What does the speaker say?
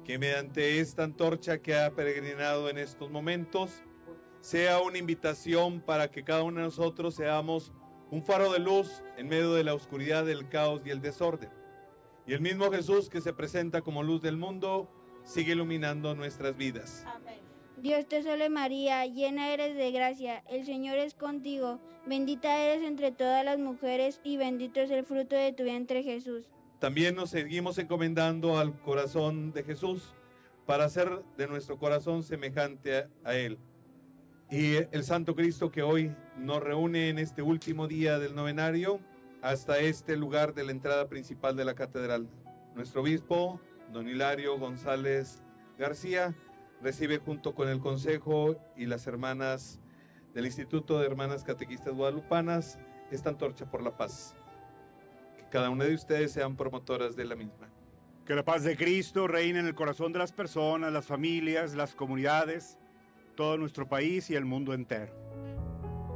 que mediante esta antorcha que ha peregrinado en estos momentos, sea una invitación para que cada uno de nosotros seamos un faro de luz en medio de la oscuridad, del caos y el desorden. Y el mismo Jesús que se presenta como luz del mundo, sigue iluminando nuestras vidas. Amén. Dios te salve María, llena eres de gracia, el Señor es contigo, bendita eres entre todas las mujeres y bendito es el fruto de tu vientre Jesús. También nos seguimos encomendando al corazón de Jesús para hacer de nuestro corazón semejante a Él. Y el Santo Cristo que hoy nos reúne en este último día del novenario hasta este lugar de la entrada principal de la catedral. Nuestro obispo, don Hilario González García, recibe junto con el consejo y las hermanas del Instituto de Hermanas Catequistas Guadalupanas esta antorcha por la paz. Que cada una de ustedes sean promotoras de la misma. Que la paz de Cristo reine en el corazón de las personas, las familias, las comunidades, todo nuestro país y el mundo entero.